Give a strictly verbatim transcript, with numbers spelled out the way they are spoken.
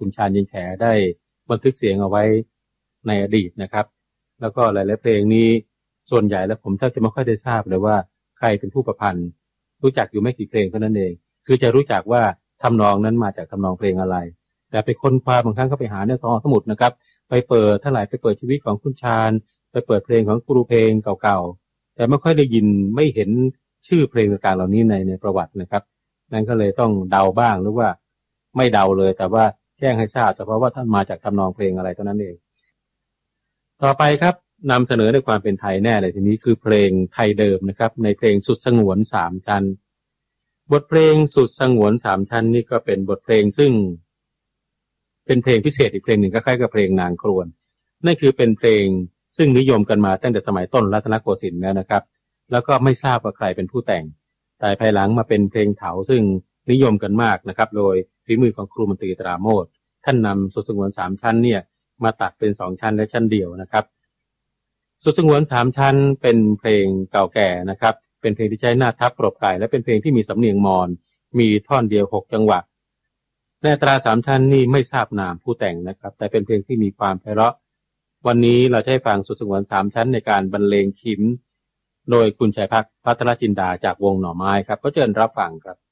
คุณชาญยินแขได้บันทึกเสียงเอาไว้ในอดีตนะครับแล้วก็หลายๆเพลงนี้ส่วนใหญ่แล้วผมแทบจะไม่ค่อยได้ทราบเลยว่าใครเป็นผู้ประพันธ์รู้จักอยู่ไม่กี่เพลงเท่านั้นเองคือจะรู้จักว่าทำนองนั้นมาจากทำนองเพลงอะไรแต่ไปค้นคว้าบางครั้งก็ไปหาในสมุดนะครับไปเปิดเท่าไหร่ไปเปิดชีวิตของคุณชาญไปเปิดเพลงของครูเพลงเก่าๆแต่ไม่ค่อยได้ยินไม่เห็นชื่อเพลงต่างๆเหล่านี้ในในประวัตินะครับนั่นก็เลยต้องเดาบ้างหรือว่าไม่เดาเลยแต่ว่าแจ้งให้ทราบแต่เพราะว่าท่านมาจากทำนองเพลงอะไรเท่านั้นเองต่อไปครับนำเสนอในความเป็นไทยแน่เลยทีนี้คือเพลงไทยเดิมนะครับในเพลงสุดสงวนสามชั้นบทเพลงสุดสงวนสามชั้นนี่ก็เป็นบทเพลงซึ่งเป็นเพลงพิเศษอีกเพลงหนึ่งคล้ายๆกับเพลงนางครวญนั่นคือเป็นเพลงซึ่งนิยมกันมาตั้งแต่สมัยต้นรัตนโกสินทร์แล้วนะครับแล้วก็ไม่ทราบว่าใครเป็นผู้แต่งแต่ภายหลังมาเป็นเพลงเถาซึ่งนิยมกันมากนะครับโดยฝีมือของครูมนตรีตราโมชท่านนำสุดสงวนสามชั้นเนี่ยมาตัดเป็นสองชั้นและชั้นเดียวนะครับสุดสงวนสามชั้นเป็นเพลงเก่าแก่นะครับเป็นเพลงที่ใช้หน้าทับปรบไก่และเป็นเพลงที่มีสำเนียงมอญมีท่อนเดียวหกจังหวะในอัตราสามชั้นนี่ไม่ทราบนามผู้แต่งนะครับแต่เป็นเพลงที่มีความไพเราะวันนี้เราจะให้ฟังสุดสงวนสามชั้นในการบรรเลงขิมโดยคุณชัยพักษ์ภัทรจินดาจากวงหน่อไม้ครับก็เชิญรับฟังครับ